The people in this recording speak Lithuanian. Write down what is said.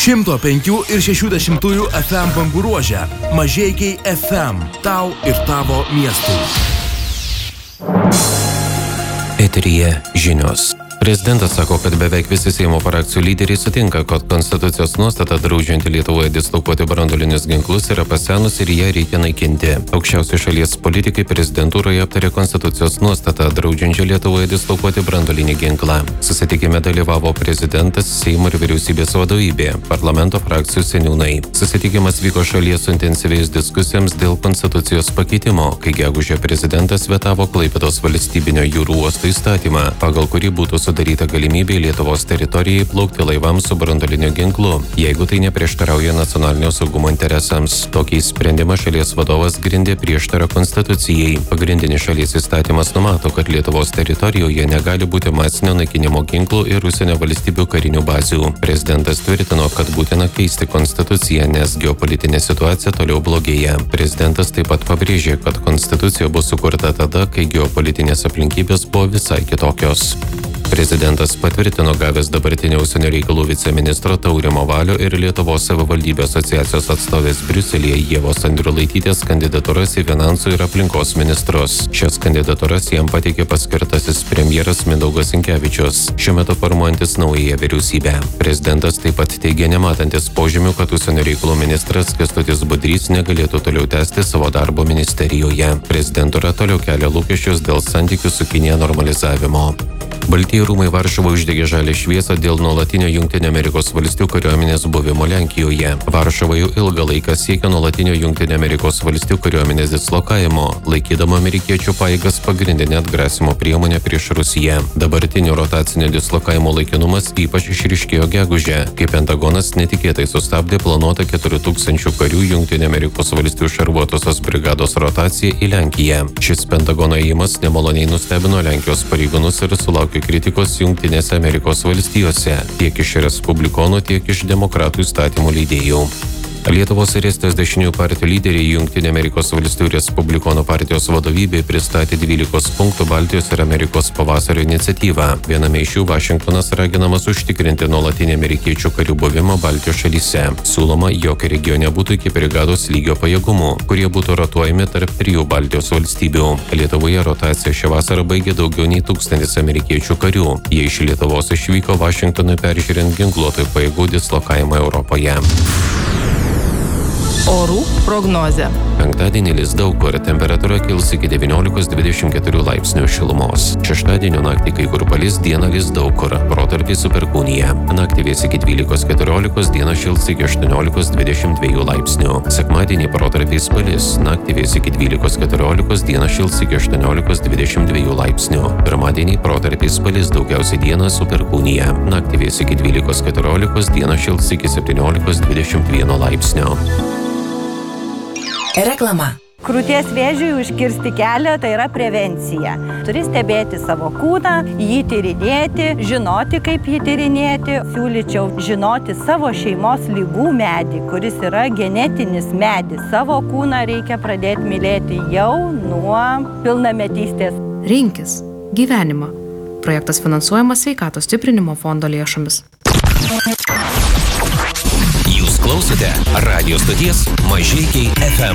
105 ir 60 FM bangų ruože. Mažeikiai FM. Tau ir tavo miestui. Eteryje žinios. Prezidentas sako, kad beveik visi Seimo frakcijų lyderiai sutinka, kad konstitucijos nuostata draudžianti Lietuvoje dislokuoti branduolinius ginklus yra pasenusi ir ją reikia naikinti. Aukščiausi šalies politikai prezidentūroje aptarė konstitucijos nuostatą draudžiančią Lietuvoje dislokuoti branduolinį ginklą. Susitikime dalyvavo prezidentas, Seimo ir vyriausybės vadovybė, parlamento frakcijų seniūnai. Susitikimas vyko šalies suintensyvėjus diskusijoms dėl konstitucijos pakeitimo, kai gegužę prezidentas vetavo Klaipėdos valstybinio jūrų uosto įstatymą, pagal kurį būtų sudaryta galimybė Lietuvos teritorijai plaukti laivams su branduoliniu ginklu, jeigu tai neprieštarauja nacionalinio saugumo interesams. Tokį sprendimą šalies vadovas grindė prieštarą konstitucijai. Pagrindinis šalies įstatymas numato, kad Lietuvos teritorijoje negali būti masinio naikinimo ginklų ir užsienio valstybių karinių bazių. Prezidentas tvirtino, kad būtina keisti konstituciją, nes geopolitinė situacija toliau blogėja. Prezidentas taip pat pabrėžė, kad konstitucija bus sukurta tada, kai geopolitinės aplinkybės buvo visai kitokios. Prezidentas patvirtino gavęs dabartinio užsienio reikalų viceministro Taurimo Valio ir Lietuvos savivaldybių asociacijos atstovės Briuselyje Ievos Andriulaitytės kandidatūras į finansų ir aplinkos ministrus. Šias kandidatūras jam pateikė paskirtasis premjeras Mindaugas Sinkevičius, šiuo metu formuojantis naująją vyriausybę. Prezidentas taip pat teigė nematantis požymių, kad užsienio reikalų ministras Kęstutis Budrys negalėtų toliau tęsti savo darbo ministerijoje. Prezidentūra toliau kelia lūkesčius dėl santykių su Kinija normalizavimo. Baltieji rūmai Varšuvoje uždegė žalią šviesą dėl nuolatinio Jungtinių Amerikos valstijų kariuomenės buvimo Lenkijoje. Varšuva jau ilgą laiką siekia nuolatinio Jungtinių Amerikos valstijų kariuomenės dislokavimo, laikydama amerikiečių pajėgas pagrindinę atgrasimo priemonę prieš Rusiją. Dabartinio rotacinio dislokavimo laikinumas ypač išryškėjo gegužę, kai Pentagonas netikėtai sustabdė planuotą 4000 karių Jungtinių Amerikos valstijų šarvuotosios brigados rotaciją į Lenkiją. Šis Pentagono ėjimas nemaloniai nustebino Lenkijos pareigūnus ir sulaukė kritikos Jungtinėse Amerikos valstijose, tiek iš respublikonų, tiek iš demokratų įstatymų leidėjų. Lietuvos ir Estijos dešiniųjų partijų lyderiai Jungtinių Amerikos valstijų respublikonų partijos vadovybė pristatė 12 punktų Baltijos ir Amerikos pavasario iniciatyvą. Viename iš jų Vašingtonas raginamas užtikrinti nuolatinį amerikiečių karių buvimą Baltijos šalyse. Siūloma, jog regione būtų iki brigados lygio pajėgumų, kurie būtų rotuojami tarp 3 Baltijos valstybių. Lietuvoje rotaciją šią vasarą baigė daugiau nei 1000 amerikiečių karių. Jie iš Lietuvos išvyko Vašingtonui peržiūrint ginkluotojų pajėgų dislokavimą Europoje. Orų prognozė. Penktadienį lis daug kur, temperatūra kils iki 19-24 laipsnių šilumos. Šeštadienio naktį kai kur palis, dieną lis daug kur, protarpiais su perkūnija. Naktį vės iki 12-14, dieną šils iki 18-22 laipsnių. Sekmadienį protarpiais palis, naktį vės iki 12-14, dieną šils iki 18-22 laipsnių. Pirmadienį protarpiais palis, daugiausiai dieną su perkūnija. Naktį vės iki 12-14, dieną šils iki 17-21 laipsnių. Reklama. Krūties vėžiui užkirsti kelią tai yra prevencija. Turi stebėti savo kūną, jį tyrinėti, žinoti, kaip jį tyrinėti. Siūlyčiau žinoti savo šeimos ligų medį, kuris yra genetinis medis. Savo kūną reikia pradėti mylėti jau nuo pilnametystės. Rinkis gyvenimą. Projektas finansuojamas Sveikatos stiprinimo fondo lėšomis. Jūs klausote radijo stoties Mažeikiai FM.